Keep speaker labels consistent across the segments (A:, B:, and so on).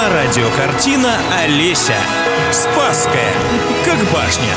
A: радиокартина «Олеся». Спасская, как башня.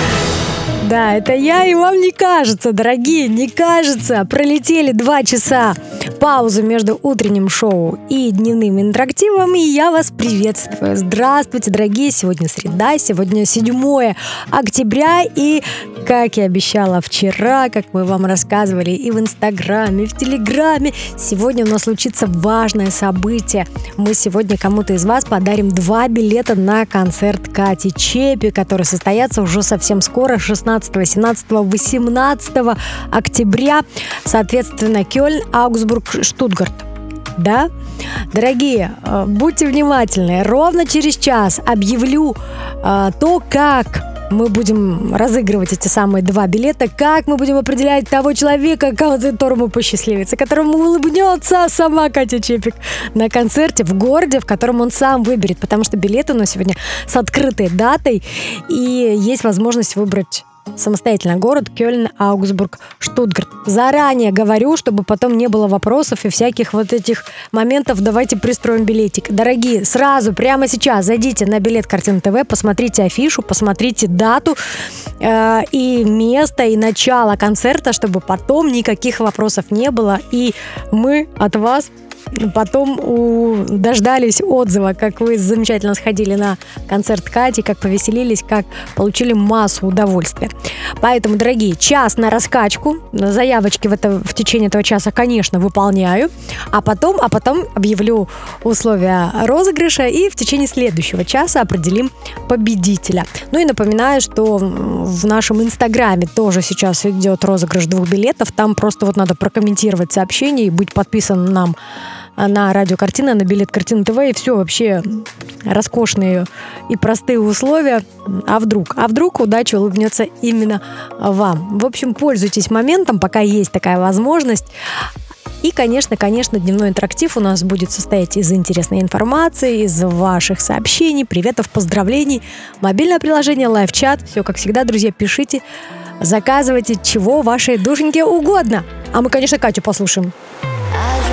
B: Да, это я, и вам не кажется, дорогие, не кажется. Пролетели 2 часа паузы между утренним шоу и дневным интерактивом, и я вас приветствую. Здравствуйте, дорогие. Сегодня среда, сегодня 7 октября, и, как я обещала вчера, как мы вам рассказывали и в Инстаграме, и в Телеграме, сегодня у нас случится важное событие. Мы сегодня кому-то из вас подарим 2 билета на концерт Кати Чепи, который состоится уже совсем скоро, 16, 17, 18 октября, соответственно, Кёльн, Аугсбург, Штутгарт. Да? Дорогие, будьте внимательны. Ровно через час объявлю то, как мы будем разыгрывать эти самые 2 билета, как мы будем определять того человека, которому посчастливится, которому улыбнется сама Катя Чепик на концерте в городе, в котором он сам выберет, потому что билеты у нас сегодня с открытой датой, и есть возможность выбрать самостоятельно город Кёльн, Аугсбург, Штутгарт. Заранее говорю, чтобы потом не было вопросов и всяких вот этих моментов. Давайте пристроим билетик. Дорогие, сразу, прямо сейчас зайдите на Билет Картин ТВ, посмотрите афишу, посмотрите дату и место, и начало концерта, чтобы потом никаких вопросов не было. И мы от вас потом дождались отзыва, как вы замечательно сходили на концерт Кати, как повеселились, как получили массу удовольствия. Поэтому, дорогие, час на раскачку. Заявочки в течение этого часа, конечно, выполняю. А потом объявлю условия розыгрыша, и в течение следующего часа определим победителя. Ну и напоминаю, что в нашем Инстаграме тоже сейчас идет розыгрыш 2 билетов. Там просто вот надо прокомментировать сообщение и быть подписанным нам на радиокартина, на Билет Картин ТВ, и все вообще роскошные и простые условия. А вдруг удача улыбнется именно вам. В общем, пользуйтесь моментом, пока есть такая возможность. И, конечно, дневной интерактив у нас будет состоять из интересной информации, из ваших сообщений, приветов, поздравлений, мобильное приложение, лайв-чат. Все, как всегда, друзья, пишите, заказывайте, чего вашей душеньке угодно. А мы, конечно, Катю послушаем.